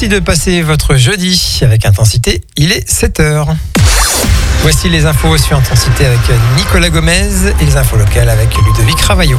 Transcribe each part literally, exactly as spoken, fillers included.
Merci de passer votre jeudi avec Intensité. Il est sept heures. Voici les infos sur Intensité avec Nicolas Gomez et les infos locales avec Ludovic Ravaillot.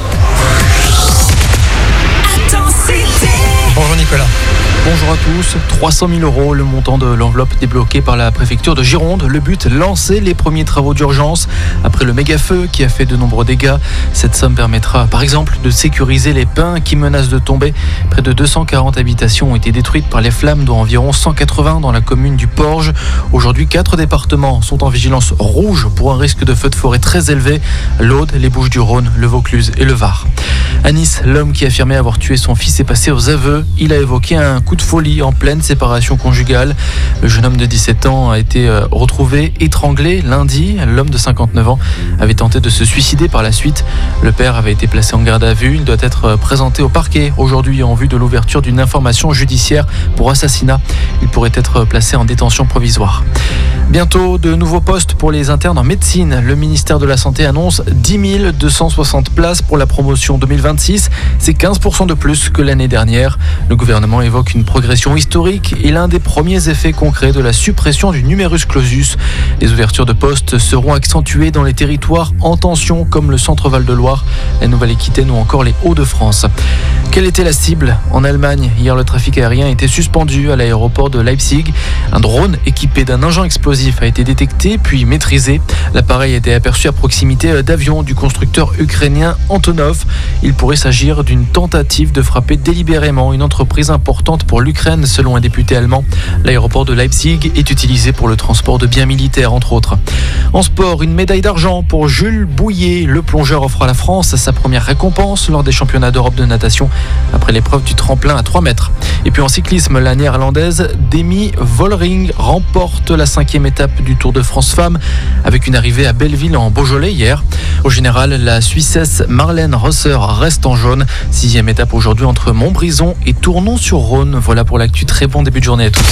Intensité. Bonjour Nicolas. Bonjour à tous. trois cent mille euros, le montant de l'enveloppe débloquée par la préfecture de Gironde. Le but, lancer les premiers travaux d'urgence après le méga-feu qui a fait de nombreux dégâts. Cette somme permettra par exemple de sécuriser les pins qui menacent de tomber. Près de deux cent quarante habitations ont été détruites par les flammes, dont environ cent quatre-vingts dans la commune du Porge. Aujourd'hui, quatre départements sont en vigilance rouge pour un risque de feu de forêt très élevé. L'Aude, les Bouches-du-Rhône, le Vaucluse et le Var. À Nice, l'homme qui affirmait avoir tué son fils est passé aux aveux. Il a évoqué un coup de folie en pleine séparation conjugale. Le jeune homme de dix-sept ans a été retrouvé étranglé lundi. L'homme de cinquante-neuf ans avait tenté de se suicider par la suite. Le père avait été placé en garde à vue. Il doit être présenté au parquet aujourd'hui en vue de l'ouverture d'une information judiciaire pour assassinat. Il pourrait être placé en détention provisoire. Bientôt, de nouveaux postes pour les internes en médecine. Le ministère de la Santé annonce dix mille deux cent soixante places pour la promotion deux mille vingt-six. C'est quinze pour cent de plus que l'année dernière. Le gouvernement évoque une progression historique et l'un des premiers effets concrets de la suppression du numerus clausus. Les ouvertures de postes seront accentuées dans les territoires en tension comme le centre Val-de-Loire, la Nouvelle-Aquitaine ou encore les Hauts-de-France. Quelle était la cible en Allemagne? Hier, le trafic aérien était suspendu à l'aéroport de Leipzig. Un drone équipé d'un engin explosif a été détecté puis maîtrisé. L'appareil a été aperçu à proximité d'avions du constructeur ukrainien Antonov. Il pourrait s'agir d'une tentative de frapper délibérément une entreprise importante pour l'Ukraine, selon un député allemand. L'aéroport de Leipzig est utilisé pour le transport de biens militaires, entre autres. En sport, une médaille d'argent pour Jules Bouillet. Le plongeur offre à la France sa première récompense lors des championnats d'Europe de natation après l'épreuve du tremplin à trois mètres. Et puis en cyclisme, la néerlandaise Demi Vollering remporte la cinquième étape du Tour de France Femmes avec une arrivée à Belleville en Beaujolais hier. Au général, la Suissesse Marlène Rosser reste en jaune. Sixième étape aujourd'hui entre Montbrison et Tournon-sur-Rhône. Voilà pour l'actu. Très bon début de journée à tous.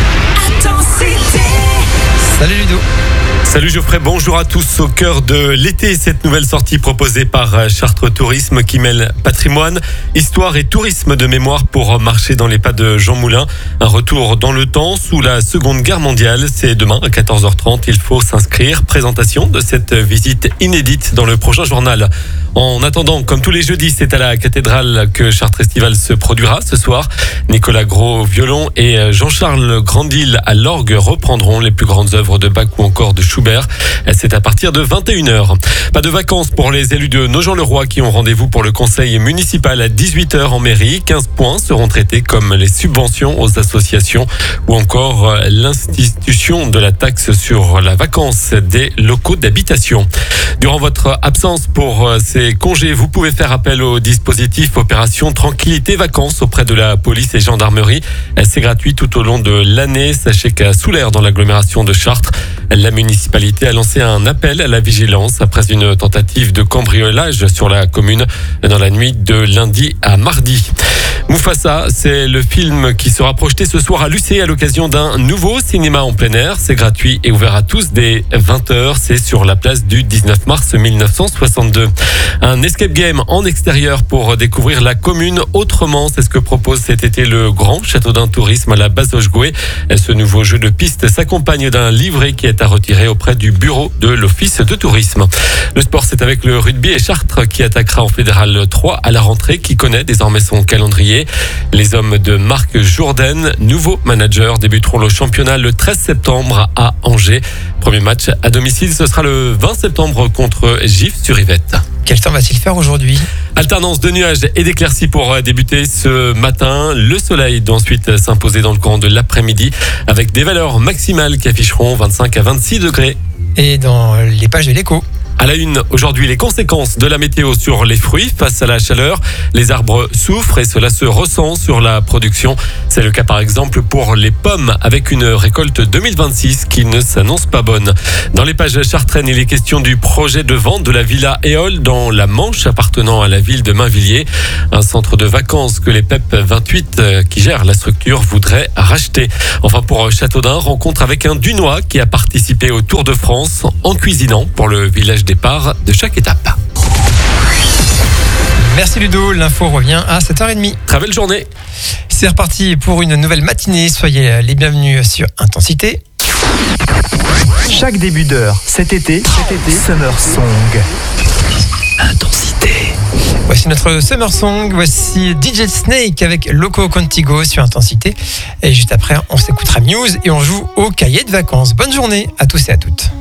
Intensité. Salut Ludo. Salut Geoffrey, bonjour à tous. Au cœur de l'été, cette nouvelle sortie proposée par Chartres Tourisme qui mêle patrimoine, histoire et tourisme de mémoire pour marcher dans les pas de Jean Moulin. Un retour dans le temps sous la Seconde Guerre mondiale. C'est demain à quatorze heures trente. Il faut s'inscrire. Présentation de cette visite inédite dans le prochain journal. En attendant, comme tous les jeudis, c'est à la cathédrale que Chartres Estival se produira ce soir. Nicolas Gros au violon et Jean-Charles Grandil à l'orgue reprendront les plus grandes œuvres de Bach ou encore de Schubert. C'est à partir de vingt et une heures. Pas de vacances pour les élus de Nogent-le-Roi qui ont rendez-vous pour le conseil municipal à dix-huit heures en mairie. quinze points seront traités comme les subventions aux associations ou encore l'institution de la taxe sur la vacance des locaux d'habitation. Durant votre absence pour ces congés, vous pouvez faire appel au dispositif Opération Tranquillité Vacances auprès de la police et gendarmerie. C'est gratuit tout au long de l'année. Sachez qu'à Soulaire, dans l'agglomération de Chartres, la municipalité a lancé un appel à la vigilance après une tentative de cambriolage sur la commune dans la nuit de lundi à mardi. Mufasa, c'est le film qui sera projeté ce soir à l'U C à l'occasion d'un nouveau cinéma en plein air. C'est gratuit et ouvert à tous dès vingt heures. C'est sur la place du dix-neuf mars mille neuf cent soixante-deux. Un escape game en extérieur pour découvrir la commune autrement. C'est ce que propose cet été le Grand Châteaudun Tourisme à la Bazoche-Gouet. Ce nouveau jeu de piste s'accompagne d'un livret qui est à retirer auprès du bureau de l'Office de tourisme. Le sport, c'est avec le rugby et Chartres qui attaquera en Fédéral trois à la rentrée, qui connaît désormais son calendrier. Les hommes de Marc Jourdain, nouveau manager, débuteront le championnat le treize septembre à Angers. Premier match à domicile, ce sera le vingt septembre contre Gif-sur-Yvette. Quel temps va-t-il faire aujourd'hui? Alternance de nuages et d'éclaircies pour débuter ce matin. Le soleil doit ensuite s'imposer dans le courant de l'après-midi avec des valeurs maximales qui afficheront vingt-cinq à vingt-six degrés. Et dans les pages de l'écho. À la une, aujourd'hui, les conséquences de la météo sur les fruits face à la chaleur. Les arbres souffrent et cela se ressent sur la production. C'est le cas par exemple pour les pommes avec une récolte deux mille vingt-six qui ne s'annonce pas bonne. Dans les pages chartraines, il est question du projet de vente de la Villa Éole dans la Manche appartenant à la ville de Mainvilliers. Un centre de vacances que les P E P vingt-huit qui gèrent la structure voudraient racheter. Enfin pour Châteaudun, rencontre avec un Dunois qui a participé au Tour de France en cuisinant pour le village départ de chaque étape. Merci Ludo, l'info revient à sept heures trente. Très belle journée. C'est reparti pour une nouvelle matinée. Soyez les bienvenus sur Intensité. Chaque début d'heure, cet été, cet été, Summer Song. Intensité. Voici notre Summer Song. Voici D J Snake avec Loco Contigo sur Intensité. Et juste après, on s'écoutera Muse et on joue au cahier de vacances. Bonne journée à tous et à toutes.